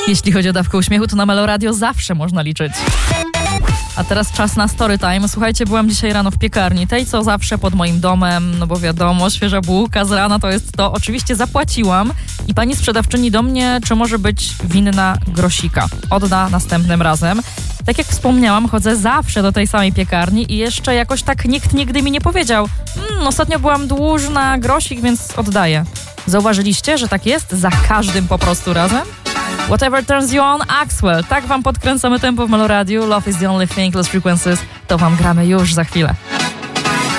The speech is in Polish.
Jeśli chodzi o dawkę uśmiechu, to na Melo Radio zawsze można liczyć. A teraz czas na story time. Słuchajcie, byłam dzisiaj rano w piekarni, tej co zawsze pod moim domem, no bo wiadomo, świeża bułka z rana to jest to. Oczywiście zapłaciłam i pani sprzedawczyni do mnie, czy może być winna grosika. Odda następnym razem. Tak jak wspomniałam, chodzę zawsze do tej samej piekarni i jeszcze jakoś tak nikt nigdy mi nie powiedział. Ostatnio byłam dłużna grosik, więc oddaję. Zauważyliście, że tak jest za każdym po prostu razem? Whatever turns you on, Axwell. Tak wam podkręcamy tempo w Melo Radio. Love is the only thing, Lost Frequencies. To wam gramy już za chwilę.